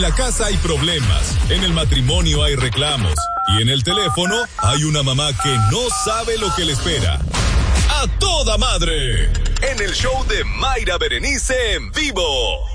En la casa hay problemas, en el matrimonio hay reclamos y en el teléfono hay una mamá que no sabe lo que le espera. ¡A toda madre! En el show de Mayra Berenice en vivo.